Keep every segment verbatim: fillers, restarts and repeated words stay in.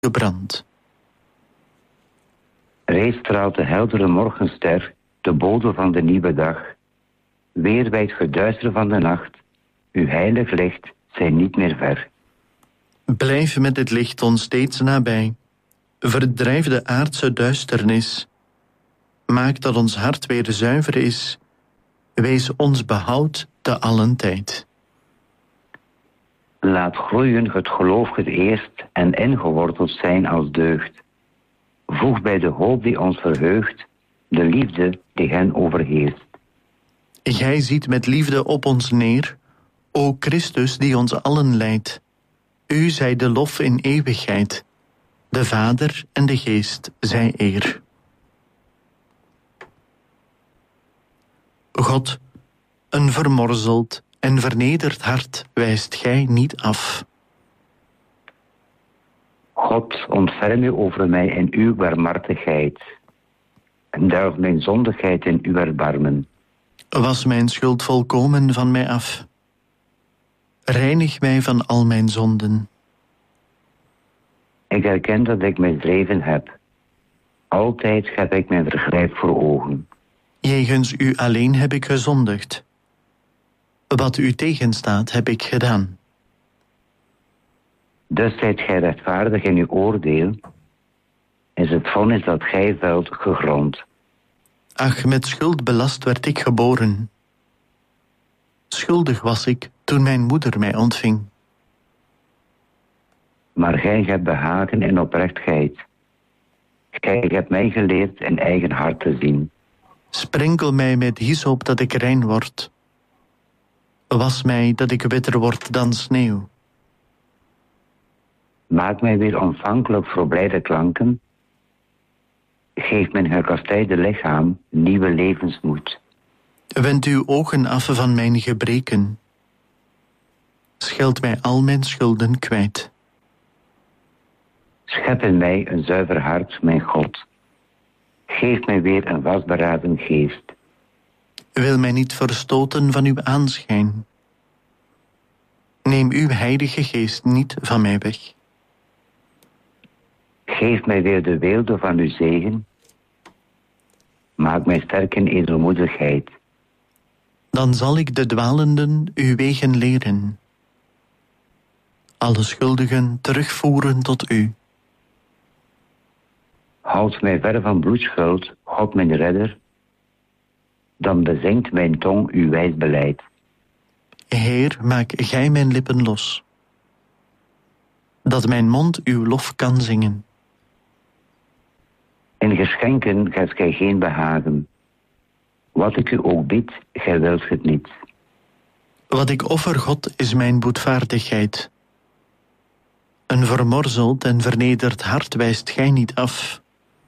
gebrand. Reeds straalt de heldere morgenster, de bode van de nieuwe dag. Weer bij het geduister van de nacht, uw heilig licht zijn niet meer ver. Blijf met het licht ons steeds nabij. Verdrijf de aardse duisternis. Maak dat ons hart weer zuiver is. Wees ons behoud te allen tijd. Laat groeien het geloof het eerst en ingeworteld zijn als deugd. Voeg bij de hoop die ons verheugt, de liefde die hen overheerst. Gij ziet met liefde op ons neer, o Christus die ons allen leidt. U zij de lof in eeuwigheid, de Vader en de Geest zij eer. God, een vermorzeld en vernederd hart wijst gij niet af. God, ontferm u over mij in uw barmhartigheid. En duif mijn zondigheid in uw erbarmen. Was mijn schuld volkomen van mij af. Reinig mij van al mijn zonden. Ik erken dat ik misdreven heb. Altijd heb ik mijn vergrijp voor ogen. Jegens u alleen heb ik gezondigd. Wat u tegenstaat, heb ik gedaan. Dus zijt gij rechtvaardig in uw oordeel, is het vonnis dat gij velt gegrond. Ach, met schuld belast werd ik geboren. Schuldig was ik toen mijn moeder mij ontving. Maar gij hebt behagen in oprechtheid. Gij hebt mij geleerd in eigen hart te zien. Sprenkel mij met hyssop dat ik rein word. Was mij dat ik witter word dan sneeuw. Maak mij weer ontvankelijk voor blijde klanken. Geef mijn gekastijde lichaam nieuwe levensmoed. Wend uw ogen af van mijn gebreken. Scheld mij al mijn schulden kwijt. Schep in mij een zuiver hart, mijn God. Geef mij weer een vastberaden geest. Wil mij niet verstoten van uw aanschijn. Neem uw heilige geest niet van mij weg. Geef mij weer de weelde van uw zegen. Maak mij sterk in edelmoedigheid. Dan zal ik de dwalenden uw wegen leren. Alle schuldigen terugvoeren tot u. Houd mij ver van bloedschuld, God mijn redder. Dan bezingt mijn tong uw wijs beleid. Heer, maak gij mijn lippen los. Dat mijn mond uw lof kan zingen. In geschenken hebt gij geen behagen. Wat ik u ook bied, gij wilt het niet. Wat ik offer God is mijn boetvaardigheid. Een vermorzeld en vernederd hart wijst gij niet af.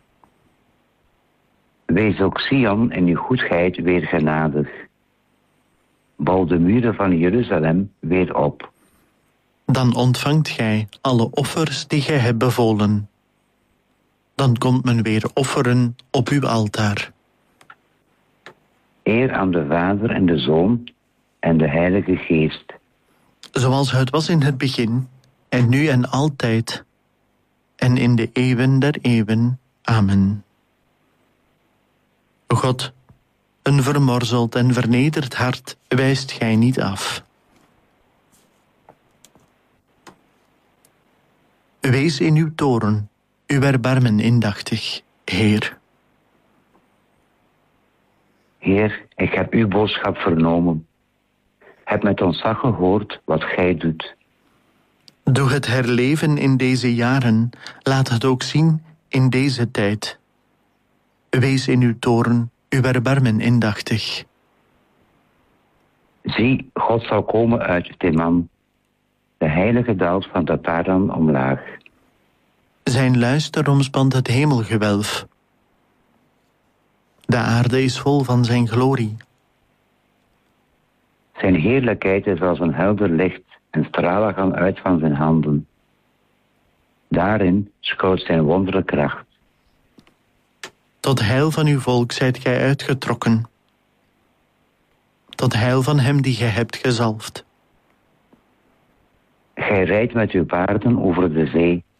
Wees ook Sion in uw goedheid weer genadig. Bouw de muren van Jeruzalem weer op. Dan ontvangt gij alle offers die gij hebt bevolen. Dan komt men weer offeren op uw altaar. Eer aan de Vader en de Zoon en de Heilige Geest. Zoals het was in het begin, en nu en altijd, en in de eeuwen der eeuwen. Amen. God, een vermorzeld en vernederd hart wijst gij niet af. Wees in uw toorn, uw erbarmen indachtig, Heer. Heer, ik heb uw boodschap vernomen. Heb met ontzag gehoord wat gij doet. Doe het herleven in deze jaren, laat het ook zien in deze tijd. Wees in uw toorn, uw erbarmen indachtig. Zie, God zal komen uit Teman. De heilige daalt van de Paran omlaag. Zijn luister omspant het hemelgewelf. De aarde is vol van zijn glorie. Zijn heerlijkheid is als een helder licht en stralen gaan uit van zijn handen. Daarin schuilt zijn wondere kracht. Tot heil van uw volk zijt gij uitgetrokken. Tot heil van hem die gij hebt gezalfd. Gij rijdt met uw paarden over de zee.